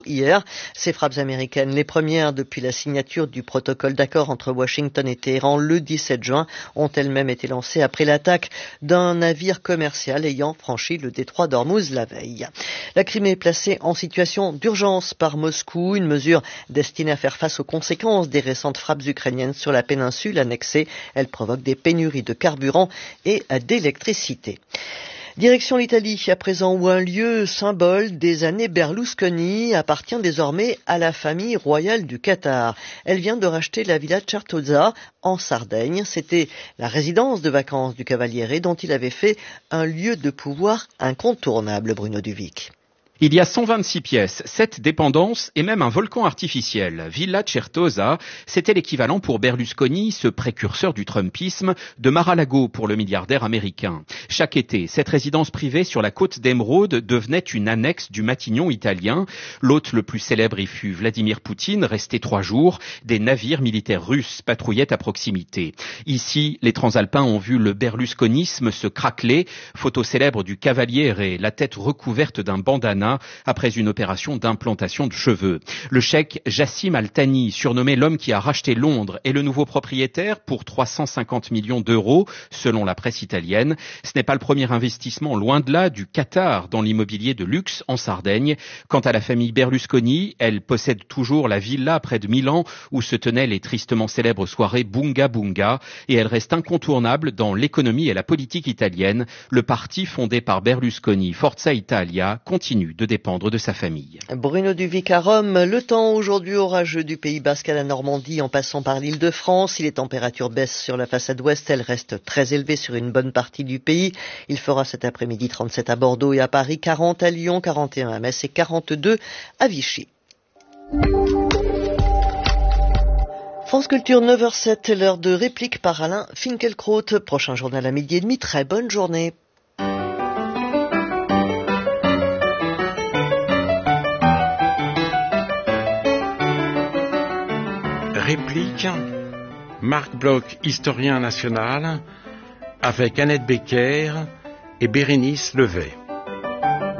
Hier, ces frappes américaines, les premières depuis la signature du protocole d'accord entre Washington et Téhéran le 17 juin, ont elles-mêmes été lancées après l'attaque d'un navire commercial ayant franchi le détroit d'Ormuz la veille. La Crimée est placée en situation d'urgence par Moscou, une mesure destinée à faire face aux conséquences des récentes frappes ukrainiennes sur la péninsule annexée. Elle provoque des pénuries de carburant et d'électricité. Direction l'Italie, à présent, où un lieu symbole des années Berlusconi appartient désormais à la famille royale du Qatar. Elle vient de racheter la villa Certosa en Sardaigne. C'était la résidence de vacances du Cavaliere dont il avait fait un lieu de pouvoir incontournable, Bruno Duvic. Il y a 126 pièces, 7 dépendances et même un volcan artificiel. Villa Certosa, c'était l'équivalent pour Berlusconi, ce précurseur du Trumpisme, de Mar-a-Lago pour le milliardaire américain. Chaque été, cette résidence privée sur la côte d'Émeraude devenait une annexe du Matignon italien. L'hôte le plus célèbre y fut Vladimir Poutine, resté 3 jours. Des navires militaires russes patrouillaient à proximité. Ici, les transalpins ont vu le berlusconisme se craqueler. Photo célèbre du Cavaliere, la tête recouverte d'un bandana après une opération d'implantation de cheveux. Le cheikh Jassim Al-Thani, surnommé l'homme qui a racheté Londres, est le nouveau propriétaire pour 350 millions d'euros, selon la presse italienne. Ce n'est pas le premier investissement, loin de là, du Qatar dans l'immobilier de luxe en Sardaigne. Quant à la famille Berlusconi, elle possède toujours la villa près de Milan où se tenaient les tristement célèbres soirées Bunga Bunga et elle reste incontournable dans l'économie et la politique italienne. Le parti fondé par Berlusconi, Forza Italia, continue de dépendre de sa famille. Bruno Duvic à Rome. Le temps aujourd'hui orageux du Pays Basque à la Normandie en passant par l'Île-de-France. Si les températures baissent sur la façade ouest, elles restent très élevées sur une bonne partie du pays. Il fera cet après-midi 37 à Bordeaux et à Paris, 40 à Lyon, 41 à Metz et 42 à Vichy. France Culture 9h07, l'heure de réplique par Alain Finkielkraut. Prochain journal à 12h30. Très bonne journée. Réplique, Marc Bloch, historien national, avec Annette Becker et Bérénice Levet.